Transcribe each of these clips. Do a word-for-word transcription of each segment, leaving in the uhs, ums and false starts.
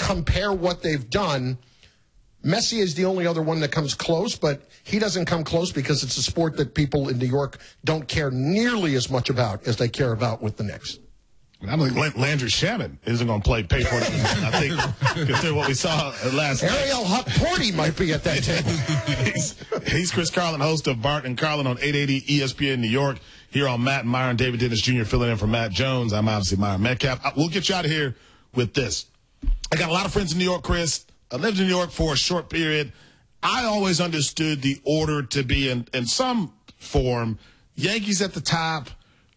compare what they've done, Messi is the only other one that comes close, but he doesn't come close because it's a sport that people in New York don't care nearly as much about as they care about with the Knicks. I think Landry Shamet isn't going to play pay for it. I think consider what we saw last night. Ariel Hukporty might be at that table. he's, he's Chris Carlin, host of Bart and Carlin on eight eighty E S P N New York. Here on Matt and Myron, David Dennis Junior filling in for Matt Jones. I'm obviously Myron Metcalf. We'll get you out of here with this. I got a lot of friends in New York, Chris. I lived in New York for a short period. I always understood the order to be in, in some form. Yankees at the top,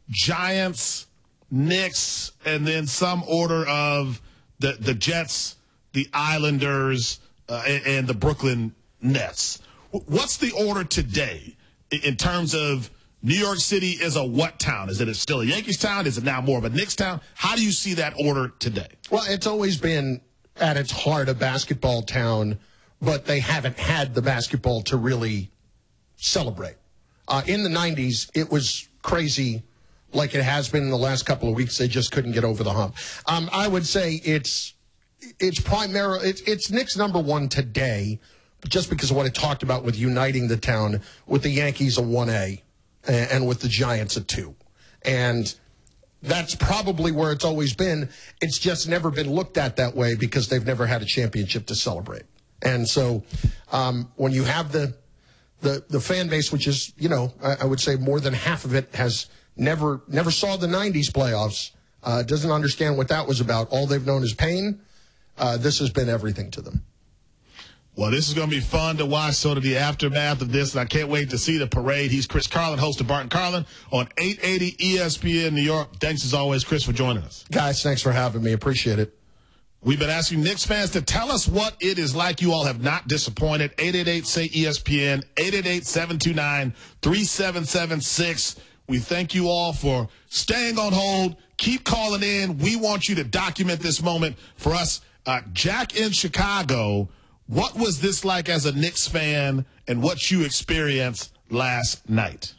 Giants, Knicks, and then some order of the, the Jets, the Islanders, uh, and, and the Brooklyn Nets. What's the order today in terms of New York City is a what town? Is it still a Yankees town? Is it now more of a Knicks town? How do you see that order today? Well, it's always been at its heart a basketball town, but they haven't had the basketball to really celebrate. Uh, in the nineties, it was crazy like it has been in the last couple of weeks. They just couldn't get over the hump. Um, I would say it's it's primarily it's, it's Knicks number one today, just because of what I talked about with uniting the town, with the Yankees a one A and, and with the Giants a two. And that's probably where it's always been. It's just never been looked at that way because they've never had a championship to celebrate. And so um, when you have the, the the fan base, which is, you know, I, I would say more than half of it has never never saw the nineties playoffs, uh, doesn't understand what that was about. All they've known is pain. Uh, this has been everything to them. Well, this is going to be fun to watch, sort of the aftermath of this, and I can't wait to see the parade. He's Chris Carlin, host of Bart and Carlin on eight eighty E S P N New York. Thanks as always, Chris, for joining us. Guys, thanks for having me. Appreciate it. We've been asking Knicks fans to tell us what it is like. You all have not disappointed. eight eight eight, say E S P N, eight eight eight, seven two nine, three seven seven six. We thank you all for staying on hold. Keep calling in. We want you to document this moment for us. Uh, Jack in Chicago, what was this like as a Knicks fan and what you experienced last night?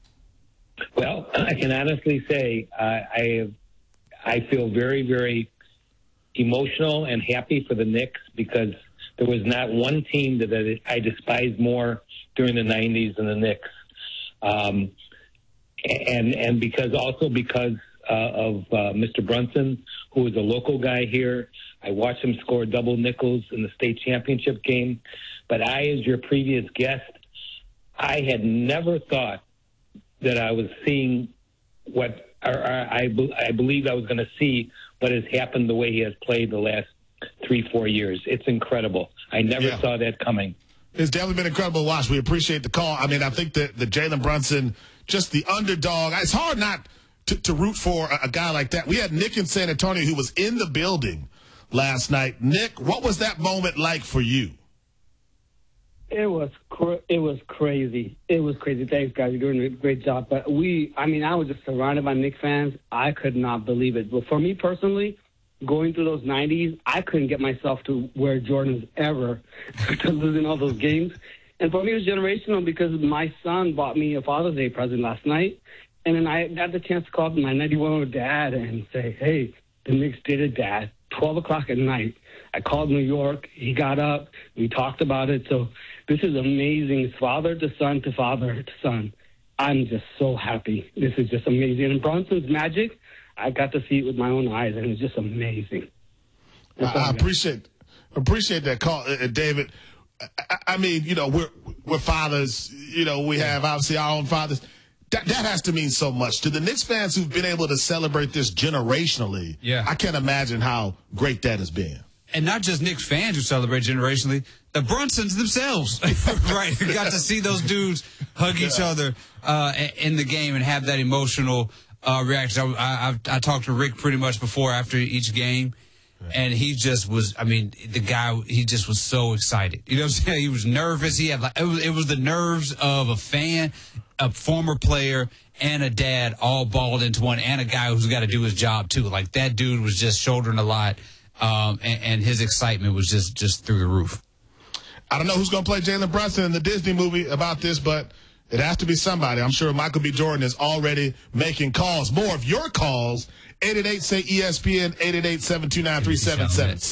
Well, I can honestly say uh, I I feel very, very emotional and happy for the Knicks because there was not one team that I despised more during the nineties than the Knicks. Um, and and because also because uh, of uh, Mister Brunson, who is a local guy here. I watched him score double nickels in the state championship game. But I, as your previous guest, I had never thought that I was seeing what or, or I, I believed I was going to see what has happened the way he has played the last three, four years. It's incredible. I never yeah. saw that coming. It's definitely been incredible to watch. We appreciate the call. I mean, I think that the Jalen Brunson, just the underdog, it's hard not to, to root for a, a guy like that. We had Nick in San Antonio who was in the building last night. Nick, what was that moment like for you? It was cr- it was crazy. It was crazy. Thanks, guys. You're doing a great job. But we, I mean, I was just surrounded by Knicks fans. I could not believe it. But for me personally, going through those nineties, I couldn't get myself to wear Jordans ever after losing all those games. And for me, it was generational because my son bought me a Father's Day present last night. And then I got the chance to call my ninety-one-year-old dad and say, hey, the Knicks did it, Dad. twelve o'clock at night. I called New York. He got up. We talked about it. So this is amazing. Father to son to father to son. I'm just so happy. This is just amazing. And Brunson's magic, I got to see it with my own eyes, and it's just amazing. I, I appreciate appreciate that call, uh, David. I, I mean, you know, we're we're fathers. You know, we have obviously our own fathers. That, that has to mean so much to the Knicks fans who've been able to celebrate this generationally. Yeah. I can't imagine how great that has been. And not just Knicks fans who celebrate generationally, the Brunsons themselves, right? Who got to see those dudes hug each Yeah. other uh, in the game and have that emotional uh, reaction. I, I, I talked to Rick pretty much before after each game, and he just was, I mean, the guy, he just was so excited. You know what I'm saying? He was nervous. He had like, it was, it was the nerves of a fan, a former player, and a dad all balled into one, and a guy who's got to do his job too. Like that dude was just shouldering a lot, um, and, and his excitement was just, just through the roof. I don't know who's going to play Jalen Brunson in the Disney movie about this, but it has to be somebody. I'm sure Michael B. Jordan is already making calls. More of your calls, eight eight eight, say E S P N, eight eight eight, seven two nine, three seven seven six.